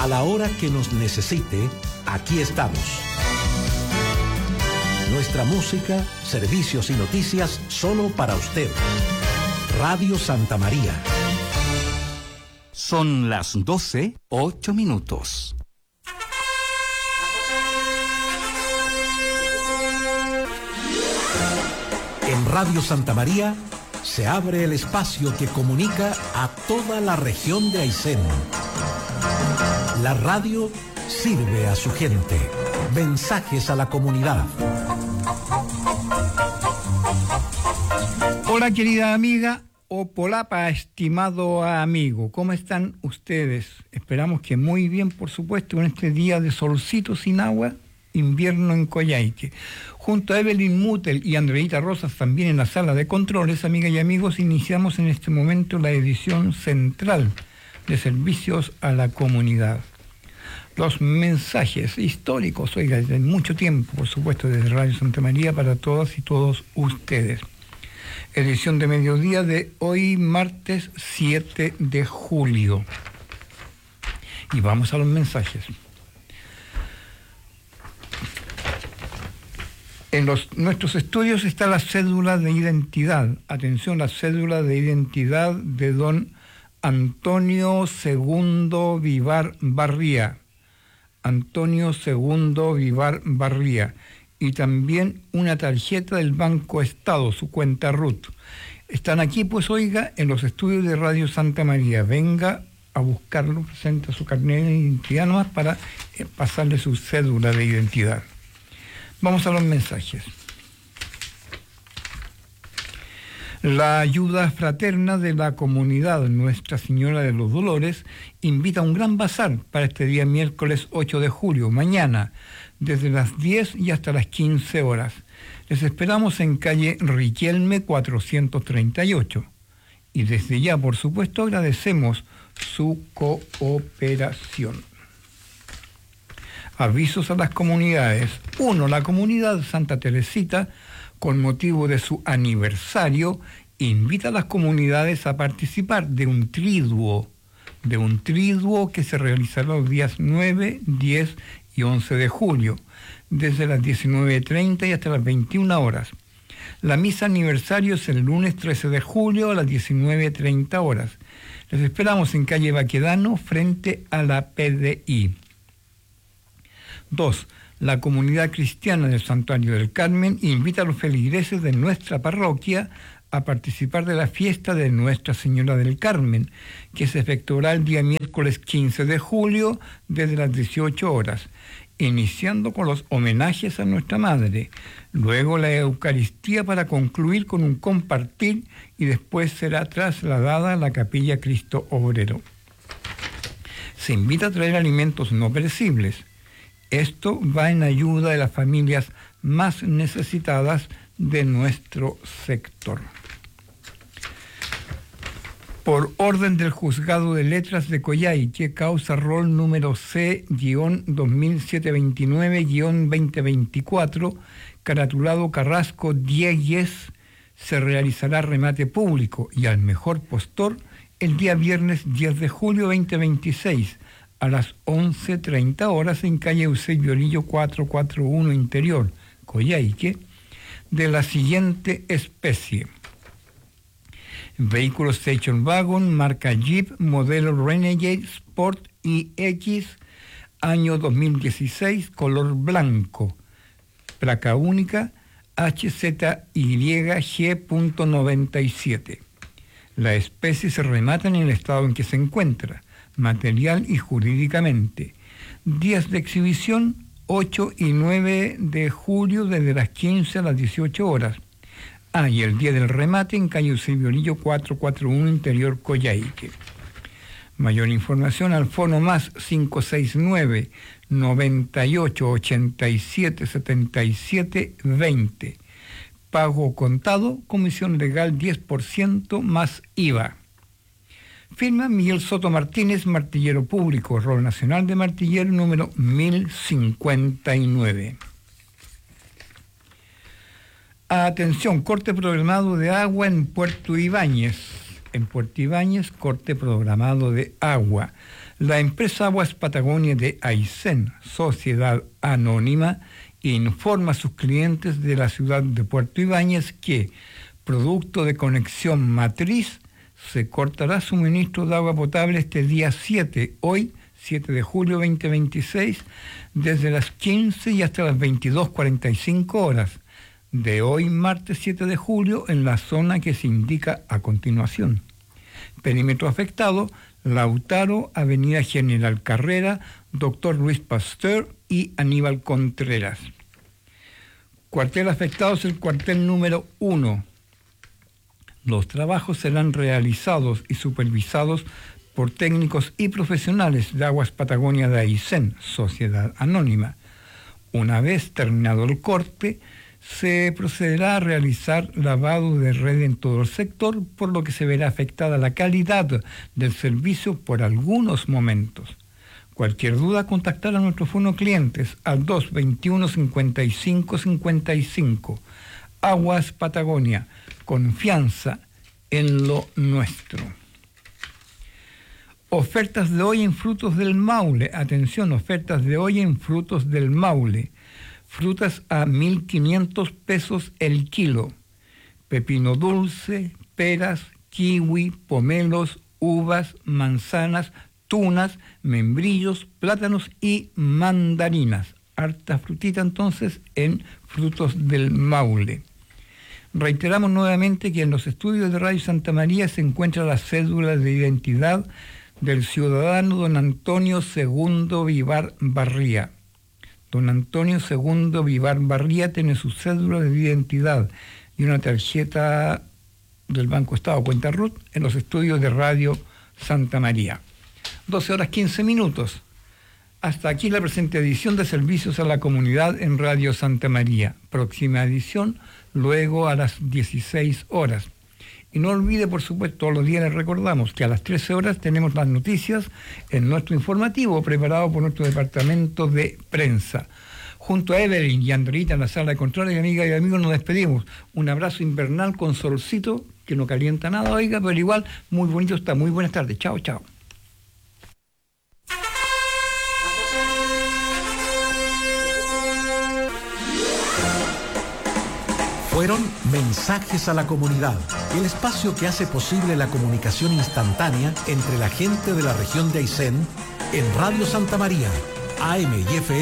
A la hora que nos necesite, aquí estamos. Nuestra música, servicios y noticias solo para usted. Radio Santa María. Son las 12:08. En Radio Santa María se abre el espacio que comunica a toda la región de Aysén. La radio sirve a su gente. Mensajes a la comunidad. Hola querida amiga o polapa, estimado amigo, ¿cómo están ustedes? Esperamos que muy bien, por supuesto, en este día de solcito sin agua, invierno en Coyhaique. Junto a Evelyn Mutel y Andreita Rosas también en la sala de controles, amigas y amigos, iniciamos en este momento la edición central de servicios a la comunidad. Los mensajes históricos, oiga, de mucho tiempo, por supuesto, desde Radio Santa María para todas y todos ustedes. Edición de mediodía de hoy, martes 7 de julio. Y vamos a los mensajes. En nuestros estudios está la cédula de identidad. Atención, la cédula de identidad de don Antonio II Vivar Barría. Antonio II Vivar Barría. Y también una tarjeta del Banco Estado, su cuenta RUT. Están aquí, pues, oiga, en los estudios de Radio Santa María. Venga a buscarlo, presenta su carnet de identidad nomás para pasarle su cédula de identidad. Vamos a los mensajes. La ayuda fraterna de la comunidad Nuestra Señora de los Dolores invita a un gran bazar para este día miércoles 8 de julio, mañana, desde las 10 y hasta las 15 horas. Les esperamos en calle Riquelme 438. Y desde ya, por supuesto, agradecemos su cooperación. Avisos a las comunidades. 1. La comunidad Santa Teresita, con motivo de su aniversario, invita a las comunidades a participar de un triduo que se realizará los días 9, 10 y 11 de julio, desde las 19:30 y hasta las 21 horas. La misa aniversario es el lunes 13 de julio a las 19:30 horas. Les esperamos en calle Baquedano, frente a la PDI. 2. La comunidad cristiana del Santuario del Carmen invita a los feligreses de nuestra parroquia a participar de la fiesta de Nuestra Señora del Carmen, que se efectuará el día miércoles 15 de julio desde las 18 horas, iniciando con los homenajes a Nuestra Madre, luego la Eucaristía para concluir con un compartir y después será trasladada a la Capilla Cristo Obrero. Se invita a traer alimentos no perecibles. Esto va en ayuda de las familias más necesitadas de nuestro sector. Por orden del Juzgado de Letras de Coyhaique, causa rol número C-2729-2024, caratulado Carrasco Diegues, se realizará remate público y al mejor postor el día viernes 10 de julio 2026, a las 11:30 horas en calle Eusebio Lillo 441 Interior, Coyhaique, de la siguiente especie: vehículo Station Wagon, marca Jeep, modelo Renegade Sport iX, año 2016, color blanco, placa única HZYG.97. La especie se remata en el estado en que se encuentra, material y jurídicamente. Días de exhibición 8 y 9 de julio desde las 15 a las 18 horas. Y el día del remate en calle Eusebio Lillo 441 Interior Coyhaique. Mayor información al fono más 569 98 87 77 20. Pago contado, comisión legal 10% más IVA. Firma Miguel Soto Martínez, martillero público, rol nacional de martillero número 1059. Atención, corte programado de agua en Puerto Ibáñez. En Puerto Ibáñez, corte programado de agua. La empresa Aguas Patagonia de Aysén, Sociedad Anónima, informa a sus clientes de la ciudad de Puerto Ibáñez que, producto de conexión matriz, se cortará suministro de agua potable este día 7, hoy 7 de julio 2026, desde las 15 y hasta las 22:45 horas, de hoy martes 7 de julio en la zona que se indica a continuación. Perímetro afectado: Lautaro, Avenida General Carrera, Dr. Luis Pasteur y Aníbal Contreras. Cuartel afectado es el cuartel número 1. Los trabajos serán realizados y supervisados por técnicos y profesionales de Aguas Patagonia de Aysén, Sociedad Anónima. Una vez terminado el corte, se procederá a realizar lavado de red en todo el sector, por lo que se verá afectada la calidad del servicio por algunos momentos. Cualquier duda, contactar a nuestros clientes al 221-5555. Aguas Patagonia, confianza en lo nuestro. Ofertas de hoy en frutos del Maule. Atención, ofertas de hoy en frutos del Maule. Frutas a 1.500 pesos el kilo. Pepino dulce, peras, kiwi, pomelos, uvas, manzanas, tunas, membrillos, plátanos y mandarinas. Harta frutita entonces en frutos del Maule. Reiteramos nuevamente que en los estudios de Radio Santa María se encuentra la cédula de identidad del ciudadano don Antonio Segundo Vivar Barría. Don Antonio Segundo Vivar Barría tiene su cédula de identidad y una tarjeta del Banco Estado, cuenta RUT, en los estudios de Radio Santa María. 12:15. Hasta aquí la presente edición de Servicios a la Comunidad en Radio Santa María. Próxima edición, luego a las 16 horas. Y no olvide, por supuesto, todos los días les recordamos que a las 13 horas tenemos las noticias en nuestro informativo preparado por nuestro departamento de prensa. Junto a Evelyn y Andreita en la sala de control, y amigas y amigos, nos despedimos. Un abrazo invernal con solcito, que no calienta nada, oiga, pero igual muy bonito está. Muy buenas tardes. Chao, chao. Fueron Mensajes a la Comunidad, el espacio que hace posible la comunicación instantánea entre la gente de la región de Aysén en Radio Santa María, AM y FM.